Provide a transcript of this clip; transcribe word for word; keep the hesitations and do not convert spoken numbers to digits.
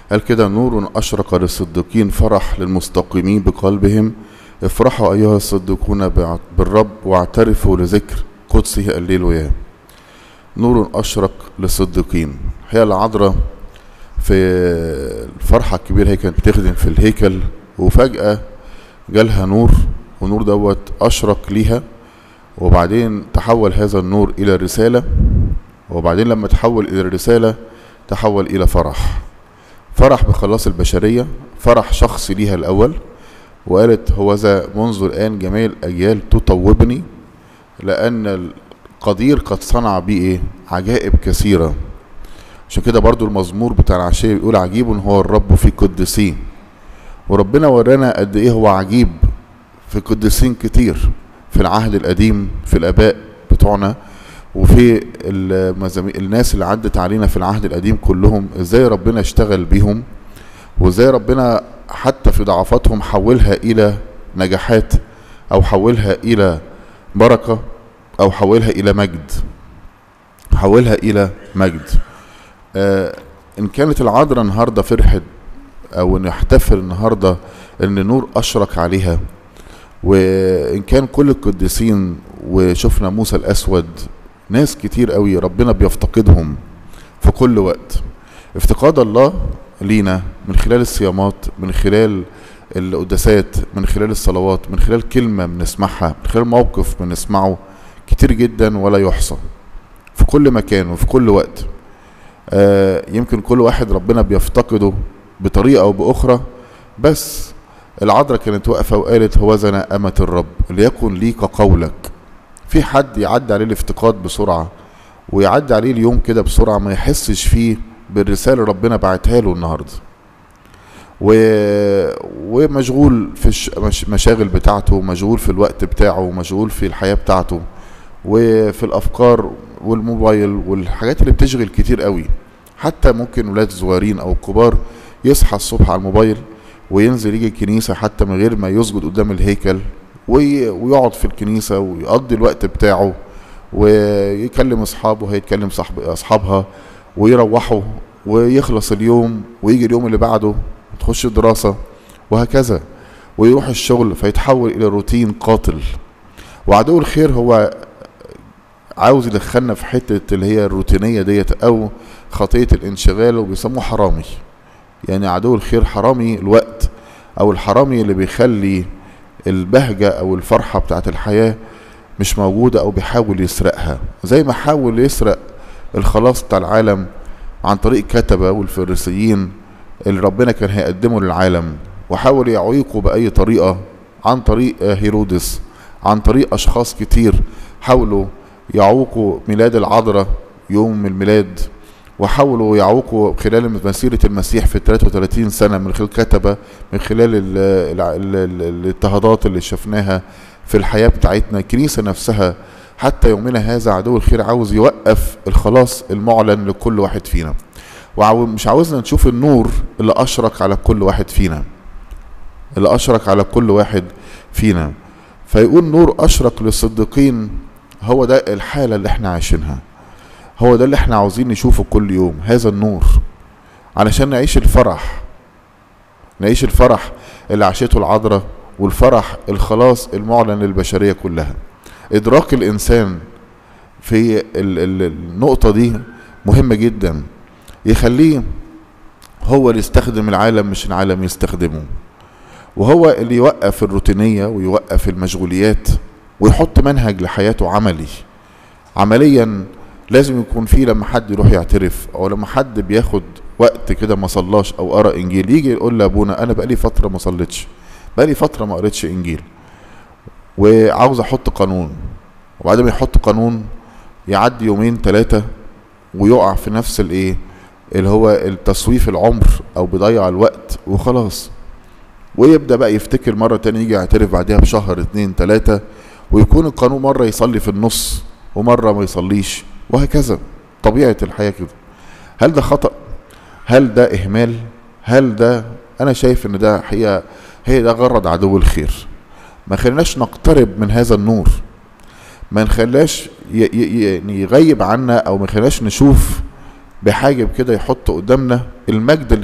قال كده: نور أشرق للصديقين، فرح للمستقيمين بقلبهم. افرحوا أيها الصديقون بالرب، واعترفوا لذكر قدسه هللويا. نور أشرق للصديقين. هي العذراء في الفرحة الكبيرة، هي كانت بتخدم في الهيكل، وفجأة جالها نور، ونور دوت أشرق ليها، وبعدين تحول هذا النور إلى رسالة، وبعدين لما تحول إلى الرسالة تحول إلى فرح. فرح بخلاص البشرية، فرح شخصي ليها الأول، وقالت: هوذا منذ الآن جميع الأجيال تطوبني، لأن القدير قد صنع بي إيه؟ عجائب كثيرة. عشان كده برضو المزمور بتاع العشية بيقول: عجيب هو الرب في قدسيه. وربنا ورانا قد إيه هو عجيب في قدسين كتير في العهد القديم، في الآباء بتوعنا، وفي الناس اللي عدت علينا في العهد القديم كلهم، ازاي ربنا اشتغل بيهم، وازاي ربنا حتى في ضعفاتهم حولها الى نجاحات، او حولها الى بركة، او حولها الى مجد، حولها الى مجد. آه ان كانت العذراء النهارده فرحت او نحتفل النهارده ان نور اشرق عليها، وان كان كل القديسين، وشفنا موسى الاسود، ناس كتير قوي ربنا بيفتقدهم في كل وقت. افتقاد الله لينا من خلال الصيامات، من خلال القداسات، من خلال الصلوات، من خلال كلمة بنسمعها، من خلال موقف بنسمعه، كتير جدا ولا يحصى في كل مكان وفي كل وقت. آه يمكن كل واحد ربنا بيفتقده بطريقة أو بأخرى، بس العذراء كانت واقفة وقالت: هوذا أنا أمة الرب، ليكن لي كقولك. في حد يعدي عليه الافتقاد بسرعة، ويعدي عليه اليوم كده بسرعة، ما يحسش فيه بالرسالة ربنا بعتها له النهاردة، و... ومشغول في المشاغل بتاعته، مشغول في الوقت بتاعه، مشغول في الحياة بتاعته، وفي الأفكار والموبايل والحاجات اللي بتشغل كتير قوي. حتى ممكن ولاد صغيرين أو كبار يصحى الصبح على الموبايل، وينزل يجي الكنيسة حتى من غير ما يسجد قدام الهيكل، ويقعد في الكنيسة ويقضي الوقت بتاعه، ويكلم أصحابه، هيتكلم صاحب أصحابها، ويروحوا ويخلص اليوم، ويجي اليوم اللي بعده تخش الدراسة، وهكذا، ويروح الشغل، فيتحول إلى روتين قاتل. وعدو الخير هو عاوز يدخلنا في حتة اللي هي الروتينية ديت، أو خطية الانشغال، وبيسموه حرامي. يعني عدو الخير حرامي الوقت، أو الحرامي اللي بيخلي البهجة أو الفرحة بتاعت الحياة مش موجودة، أو بيحاول يسرقها، زي ما حاول يسرق الخلاص بتاع العالم عن طريق كتبة والفريسيين اللي ربنا كان هيقدمه للعالم، وحاول يعيقه بأي طريقة، عن طريق هيرودس، عن طريق أشخاص كتير حاولوا يعوقوا ميلاد العذراء يوم الميلاد، وحاولوا يعوقوا خلال مسيرة المسيح في ثلاثة وثلاثين سنة من خلال كتبة، من خلال الاضطهادات اللي شفناها في الحياة بتاعتنا. الكنيسة نفسها حتى يومنا هذا عدو الخير عاوز يوقف الخلاص المعلن لكل واحد فينا، ومش عاوزنا نشوف النور اللي أشرق على كل واحد فينا، اللي أشرق على كل واحد فينا. فيقول: نور أشرق للصديقين. هو ده الحالة اللي احنا عايشينها، هو ده اللي احنا عاوزين نشوفه كل يوم، هذا النور، علشان نعيش الفرح، نعيش الفرح اللي عاشته العذراء، والفرح الخلاص المعلن للبشرية كلها. إدراك الإنسان في النقطة دي مهمة جدا، يخليه هو اللي يستخدم العالم، مش العالم يستخدمه، وهو اللي يوقف الروتينية ويوقف المشغوليات، ويحط منهج لحياته عملي. عمليا لازم يكون فيه لما حد يروح يعترف، او لما حد بياخد وقت كده ما صلاش او قرأ انجيل، يجي يقول لابونا: انا بقالي فترة ما صليتش، بقالي فترة ما قريتش انجيل، وعاوز احط قانون. وبعد ما يحط قانون يعدي يومين ثلاثة ويقع في نفس الايه اللي هو التسويف العمر، او بيضيع الوقت وخلاص، ويبدأ بقى يفتكر مرة تاني، يجي يعترف بعدها بشهر اتنين تلاتة، ويكون القانون مرة يصلي في النص ومرة ما يصليش، وهكذا. طبيعة الحياة كده. هل ده خطأ؟ هل ده إهمال؟ هل ده، أنا شايف إن ده حقيقة هي ده غرض عدو الخير. ما خلناش نقترب من هذا النور، ما نخلاش يغيب عنا، أو ما خلناش نشوف بحاجة كده يحط قدامنا المجد اللي